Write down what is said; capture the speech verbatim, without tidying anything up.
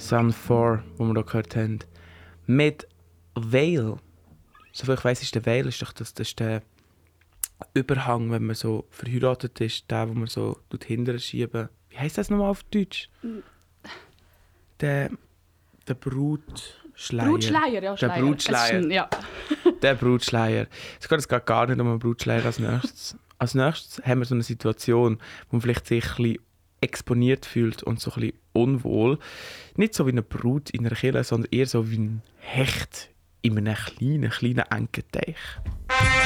Sun vier, wo wir da gehört haben. Mit Veil. Soviel ich weiss, ist der Veil ist doch das, das ist der Überhang, wenn man so verheiratet ist, der, wo man so hinterher schieben. Wie heisst das nochmal auf Deutsch? Der, der Brutschleier. Brutschleier, ja, Schleier. Der Brutschleier. Ist, ja. Der Brutschleier. Es geht jetzt gerade gar nicht um einen Brutschleier als nächstes. Als nächstes haben wir so eine Situation, wo man vielleicht sich ein bisschen exponiert fühlt und so ein bisschen unwohl. Nicht so wie eine Brut in einer Kirche, sondern eher so wie ein Hecht in einem kleinen, kleinen, engen Teich.